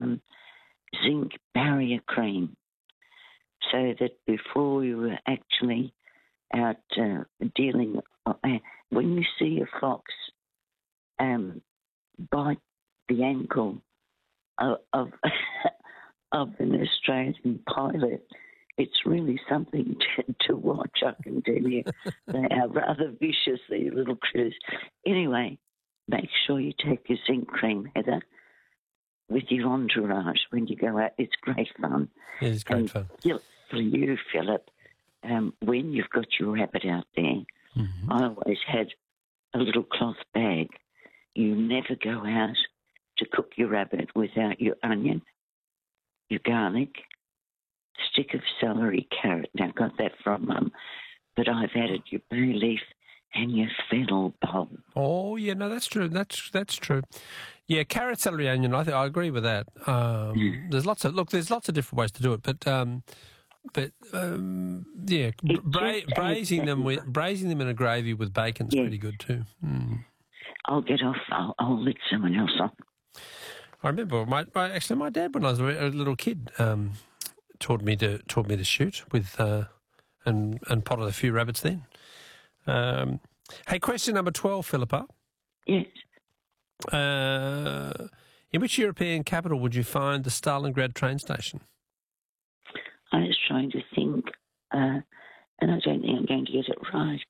zinc barrier cream, so that before you were actually out dealing, when you see a fox bite the ankle of of an Australian pilot, it's really something to watch, I can tell you. They are rather vicious, these little critters. Anyway, make sure you take your zinc cream, Heather, with your entourage when you go out. It's great fun. It is great fun. For you, Philip, when you've got your rabbit out there, I always had a little cloth bag. You never go out to cook your rabbit without your onion, your garlic, stick of celery, carrot. Now, I got that from Mum, but I've added your bay leaf and your fennel bulb. Oh, yeah, no, that's true. That's true. Yeah, carrot, celery, onion. I agree with that. There's lots of different ways to do it, but braising them in a gravy with bacon's pretty good too. I'll get off. I'll let someone else on. I remember my dad, when I was a little kid, taught me to shoot with and potted a few rabbits then. Hey, question number 12, Philippa. Yes. In which European capital would you find the Stalingrad train station? I was trying to think, and I don't think I'm going to get it right.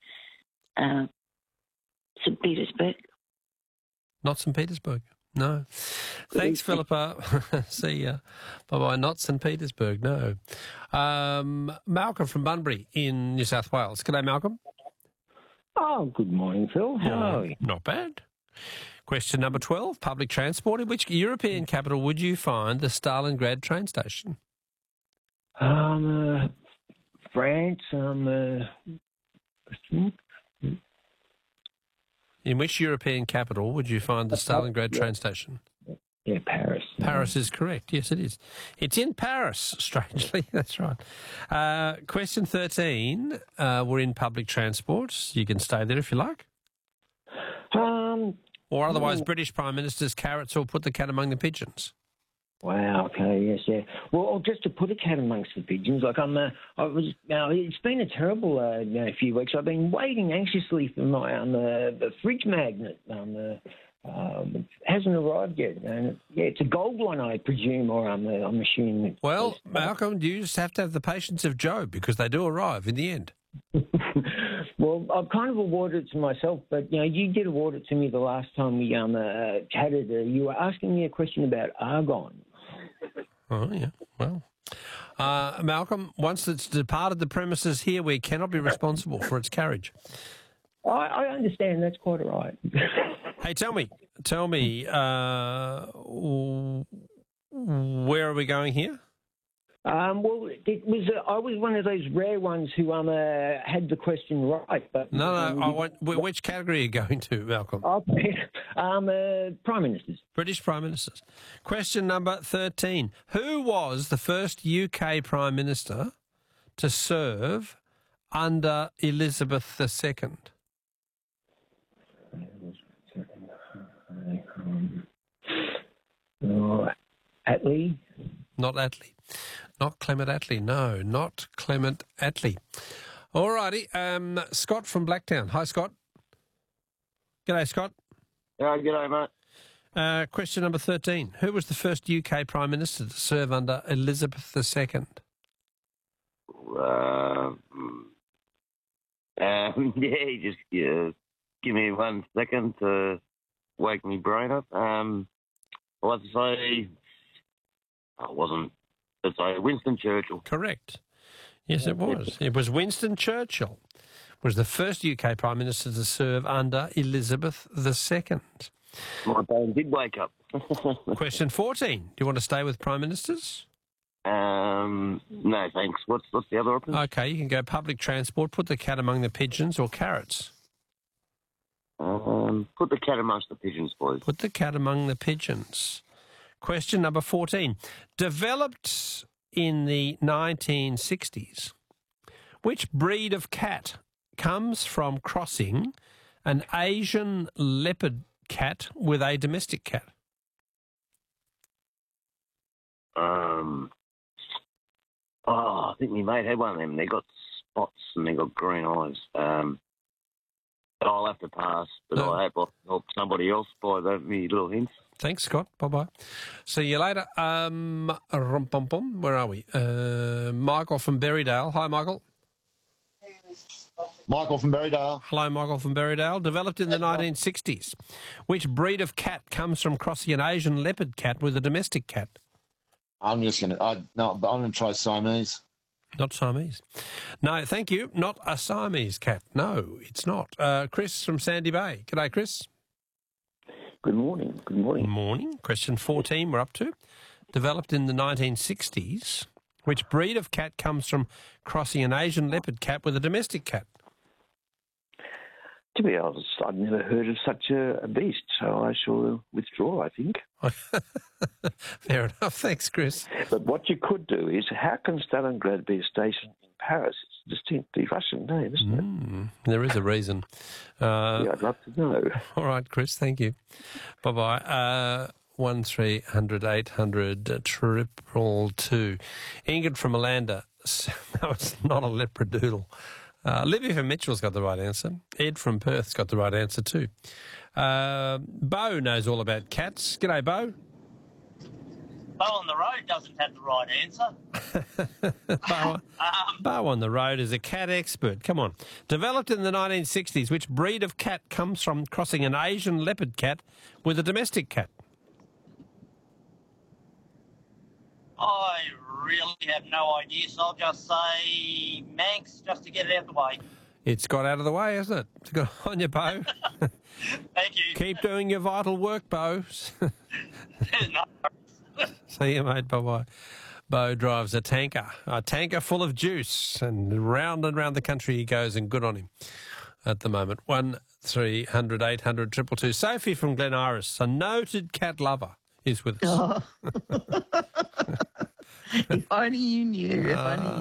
St. Petersburg. Not St. Petersburg. No. Thanks, Philippa. See ya. Bye-bye. Not St. Petersburg, no. Malcolm from Bunbury in New South Wales. G'day, Malcolm. Oh, good morning, Phil. How are you? Not bad. Question number 12, public transport. In which European capital would you find the Stalingrad train station? France, In which European capital would you find the Stalingrad train station? Yeah, Paris. Paris is correct. Yes, it is. It's in Paris, strangely. That's right. Question 13. We're in public transport. You can stay there if you like. Or otherwise, British Prime Minister's carrots or put the cat among the pigeons. Wow. Okay. Yes. Yeah. Well, just to put a cat amongst the pigeons, like it's been a terrible few weeks. I've been waiting anxiously for my the fridge magnet. It hasn't arrived yet. And it's a gold one, I presume, or I'm assuming. Well, Malcolm, you just have to have the patience of Job because they do arrive in the end. Well, I've kind of awarded it to myself, but you did award it to me the last time we chatted. You were asking me a question about argon. Oh, yeah. Well, Malcolm, once it's departed the premises here, we cannot be responsible for its carriage. I understand. That's quite all right. Hey, tell me, where are we going here? Well, it was I was one of those rare ones who had the question right. But no, I want which category are you going to, Malcolm? Prime Ministers. British Prime Ministers. Question number 13. Who was the first UK Prime Minister to serve under Elizabeth II? Attlee? Not Attlee. Not Clement Attlee. No, not Clement Attlee. All righty. Scott from Blacktown. Hi, Scott. G'day, Scott. G'day, mate. Question number 13. Who was the first UK Prime Minister to serve under Elizabeth II? Just give me 1 second to wake me brain up. I'll have to say, let's say Winston Churchill. Correct. Yes, it was. It was Winston Churchill. Was the first UK Prime Minister to serve under Elizabeth II. My brain did wake up. Question 14. Do you want to stay with Prime Ministers? No, thanks. What's the other option? Okay, you can go public transport, put the cat among the pigeons, or carrots. Put the cat amongst the pigeons, please. Put the cat among the pigeons. Question number 14. Developed in the 1960s, which breed of cat comes from crossing an Asian leopard cat with a domestic cat? I think my mate had one of them. They got spots and they got green eyes. I'll have to pass, but No. I hope I'll help somebody else by me little hints. Thanks, Scott. Bye-bye. See you later. Where are we? Michael from Berrydale. Hi, Michael. Michael from Berrydale. Hello, Michael from Berrydale. Developed in the 1960s. Which breed of cat comes from crossing an Asian leopard cat with a domestic cat? I'm gonna try Siamese. Not Siamese. No, thank you. Not a Siamese cat. No, it's not. Chris from Sandy Bay. G'day, Chris. Good morning. Good morning. Morning. Question 14 we're up to. Developed in the 1960s. Which breed of cat comes from crossing an Asian leopard cat with a domestic cat? To be honest, I've never heard of such a beast, so I shall withdraw, I think. Fair enough. Thanks, Chris. But what you could do is, how can Stalingrad be a station in Paris? It's a distinctly Russian name, isn't it? There is a reason. Yeah, I'd love to know. All right, Chris. Thank you. Bye-bye. 1300 800 222. Ingrid from Alanda. No, it's not a leopardoodle. Libby from Mitchell's got the right answer. Ed from Perth's got the right answer too. Bo knows all about cats. G'day, Bo. Bo on the road doesn't have the right answer. Bo on the road is a cat expert. Come on. Developed in the 1960s, which breed of cat comes from crossing an Asian leopard cat with a domestic cat? I really have no idea, so I'll just say Manx just to get it out of the way. It's got out of the way, hasn't it? Good on you, Bo. Thank you. Keep doing your vital work, Bo. No. See you, mate. Bye-bye. Bo drives a tanker full of juice, and round the country he goes, and good on him at the moment. 1300 800 222. Sophie from Glen Iris, a noted cat lover, is with us. If only you knew.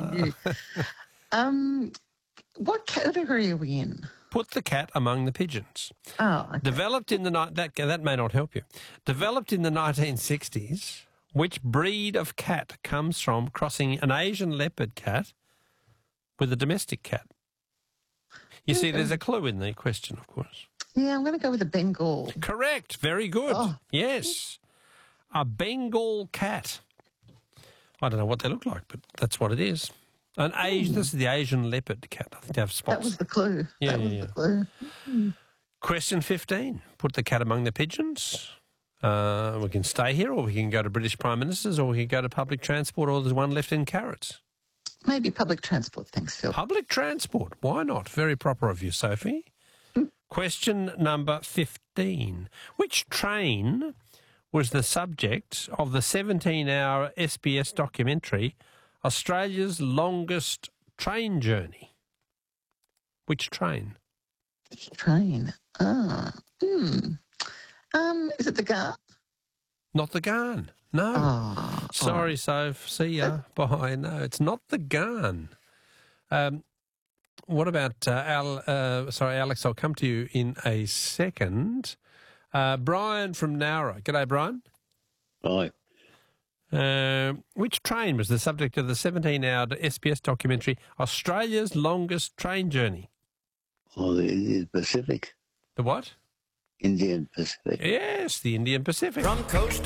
What category are we in? Put the cat among the pigeons. Oh, okay. Developed in the that may not help you. Developed in the 1960s, which breed of cat comes from crossing an Asian leopard cat with a domestic cat? You see, there's a clue in the question, of course. Yeah, I'm going to go with a Bengal. Correct. Very good. Oh. Yes. A Bengal cat. I don't know what they look like, but that's what it is. This is the Asian leopard cat. I think they have spots. That was the clue. Yeah, that was the clue. Question 15. Put the cat among the pigeons. We can stay here, or we can go to British Prime Ministers, or we can go to public transport, or there's one left in Carrots. Maybe public transport, thanks, Phil. Public transport. Why not? Very proper of you, Sophie. Question number 15. Which train was the subject of the 17-hour SBS documentary Australia's Longest Train Journey? Which train? Which train? Is it the Garn? Not the Garn. No. Oh, Sorry, Soph. See ya. Bye. No, it's not the Garn. What about Alex, I'll come to you in a second. Brian from Nowra. G'day, Brian. Hi. Which train was the subject of the 17-hour SBS documentary Australia's Longest Train Journey? Oh, the Indian Pacific. The what? Indian Pacific. Yes, the Indian Pacific. From coast